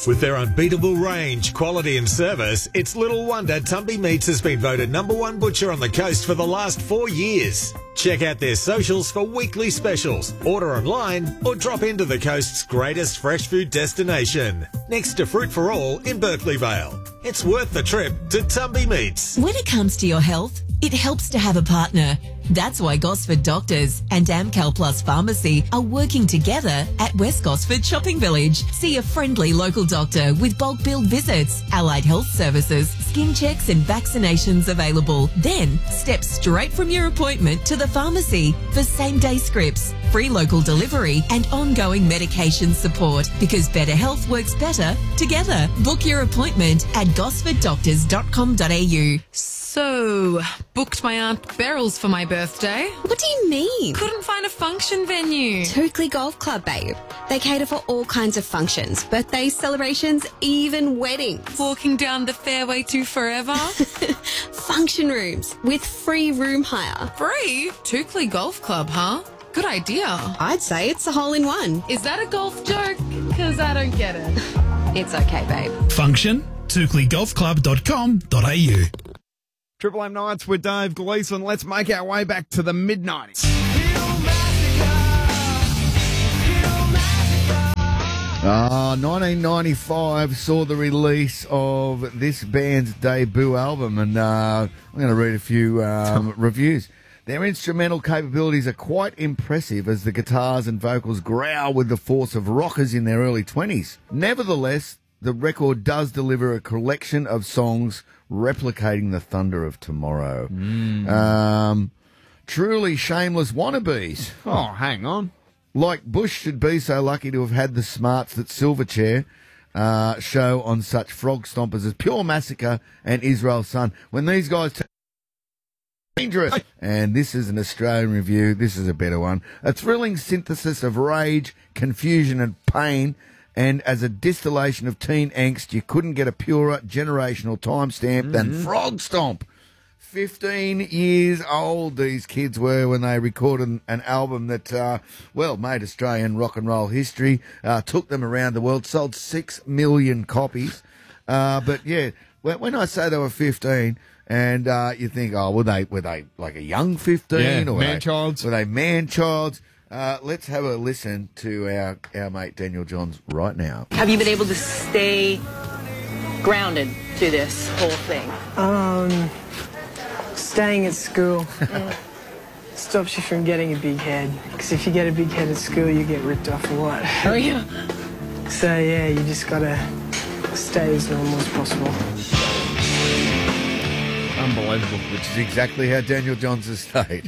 With their unbeatable range, quality and service, it's little wonder Tumby Meats has been voted #1 butcher on the coast for the last 4 years. Check out their socials for weekly specials, order online or drop into the coast's greatest fresh food destination, next to Fruit for All in Berkeley Vale. It's worth the trip to Tumby Meats. When it comes to your health, it helps to have a partner. That's why Gosford Doctors and Amcal Plus Pharmacy are working together at West Gosford Shopping Village. See a friendly local doctor with bulk billed visits, allied health services, skin checks and vaccinations available. Then step straight from your appointment to the pharmacy for same-day scripts, free local delivery and ongoing medication support, because better health works better together. Book your appointment at gosforddoctors.com.au. So, booked my Aunt Beryl's for my birthday. What do you mean? Couldn't find a function venue. Toukley Golf Club, babe. They cater for all kinds of functions, birthdays, celebrations, even weddings. Walking down the fairway to forever. Function rooms with free room hire. Free? Toukley Golf Club, huh? Good idea. I'd say it's a hole-in-one. Is that a golf joke? Because I don't get it. It's okay, babe. Function, toukleyGolfClub.com.au. Triple M Nights with Dave Gleeson. Let's make our way back to the mid-90s. 1995 saw the release of this band's debut album, and I'm going to read a few reviews. Their instrumental capabilities are quite impressive as the guitars and vocals growl with the force of rockers in their early 20s. Nevertheless, the record does deliver a collection of songs replicating the thunder of tomorrow. Truly shameless wannabes. Oh, hang on. Like Bush should be so lucky to have had the smarts that Silverchair show on such frog stompers as Pure Massacre and Israel Sun. When these guys dangerous. And this is an Australian review. This is a better one. A thrilling synthesis of rage, confusion and pain. And as a distillation of teen angst, you couldn't get a purer generational timestamp than Frog Stomp. 15 years old these kids were when they recorded an album that, made Australian rock and roll history, took them around the world, sold 6 million copies. But yeah, when I say they were 15, and you think, oh, were they like a young 15? Or man-childs. Were they man-childs? Let's have a listen to our mate Daniel Johns right now. Have you been able to stay grounded through this whole thing? Staying at school stops you from getting a big head. Because if you get a big head at school, you get ripped off a lot. Oh, yeah? So, yeah, you just got to stay as normal as possible. Unbelievable. Which is exactly how Daniel Johns has stayed.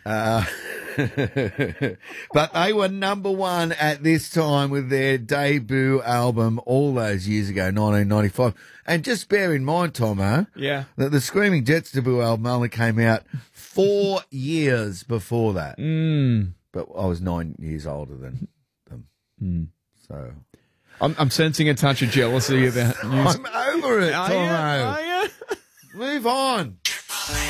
But they were #1 at this time with their debut album all those years ago, 1995. And just bear in mind, Tomo, that the Screaming Jets debut album only came out 4 years before that. But I was 9 years older than them. So I'm sensing a touch of jealousy about you. I'm over it, Tomo. Are you? Move on.